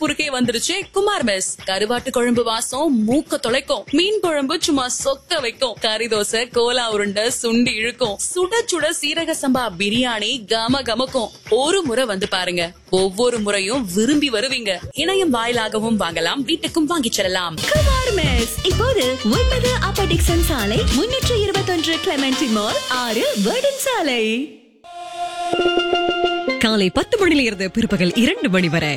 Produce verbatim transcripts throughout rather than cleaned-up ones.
சிங்கப்பூருக்கே வந்துருச்சு குமார் மெஸ். கருவாட்டு குழம்பு வாசம் மூக்க தொலைக்கும், மீன் குழம்பு சும்மா சொக்க வைக்கும், கறி தோசை கோலா உருண்டை சுண்டி இழுக்கும், சுட சுட சீரக சம்பா பிரியாணி கம கமக்கும். ஒரு முறை வந்து பாருங்க, ஒவ்வொரு முறையும் விரும்பி வருவீங்க. இணையம் வாயிலாகவும் வாங்கலாம், வீட்டுக்கும் வாங்கிச் செல்லலாம். குமார் மெஸ் இப்போது ஒன்பது அப்பர் டிக்சன் சாலை, முன்னூற்று இருபத்தொன்று கிளமெண்டி மால், ஆறு வேர்டன் சாலை. காலை பத்து மணியில இருந்து பிற்பகல் இரண்டு மணி வரை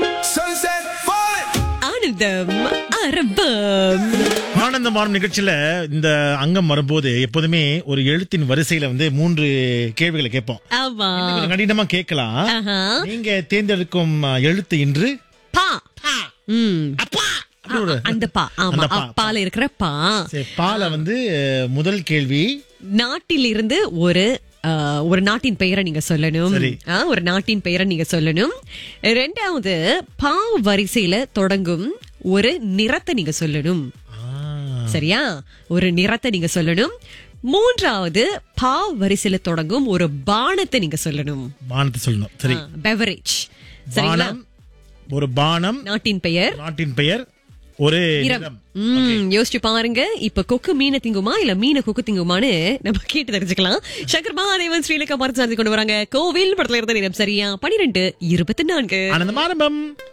ஆனந்தம் ஆரம்பம். ஆனந்தமான நிகழ்ச்சியில இந்த அங்கம் வரும்போது எப்போதுமே ஒரு எழுத்தின் வரிசையில வந்து மூன்று கேள்விகளை கேட்போம். ஆமா, கொஞ்சம் கடினமா கேட்கலாம். ஆஹா. நீங்க தேர்ந்தெடுக்கும் எழுத்து இன்று பா. ம். அப்பா. அப்படி ஒரு- அந்த பா. ஆமா, அந்த பா. அப்பால இருக்கிற பா. சரி, பால வந்து முதல் கேள்வி. நாட்டில் இருந்து ஒரு அஹ், ஒரு நாட்டின் பெயரை நீங்க சொல்லணும். சரி. ஆ, ஒரு நாட்டின் பெயரை நீங்க சொல்லணும். ரெண்டாவது பா வரிசையில தொடங்கும் ஒரு நிறத்தை நீங்க சொல்லணும். ஆ, சரியா? ஒரு நிறத்தை நீங்க சொல்லணும். மூன்றாவது பா வரிசையில தொடங்கும் ஒரு பானத்தை நீங்க சொல்லணும். பானத்தை சொல்லணும். சரி, பெவரேஜ். சரிங்களா? பானம், ஒரு பானம், நாட்டின் பெயர், நாட்டின் பெயர், ஒரு நிறம். நிறம். ம், யோசிச்சு பாருங்க. இப்ப கொக்கு மீனை திங்குமா இல்ல மீனை கொக்கு திங்குமான்னு நம்ம கேட்டு தெரிஞ்சுக்கலாம். சங்கர் மகாதேவன் ஸ்ரீலங்கா மருத்துவ கொண்டு வராங்க. கோவில் படத்துல இருந்த நேரம் சரியா பனிரெண்டு இருபத்தி நான்கு. ஆனந்தம் ஆரம்பம்.